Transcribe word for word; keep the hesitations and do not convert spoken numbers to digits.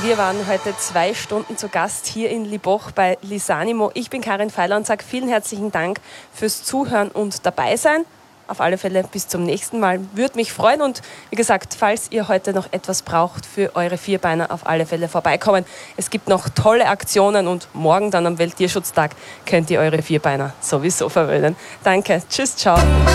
Wir waren heute zwei Stunden zu Gast hier in Liboch bei Lisanimo. Ich bin Karin Feiler und sage vielen herzlichen Dank fürs Zuhören und dabei sein. Auf alle Fälle bis zum nächsten Mal. Würde mich freuen und wie gesagt, falls ihr heute noch etwas braucht für eure Vierbeiner, auf alle Fälle vorbeikommen. Es gibt noch tolle Aktionen und morgen dann am Welttierschutztag könnt ihr eure Vierbeiner sowieso verwöhnen. Danke, tschüss, ciao.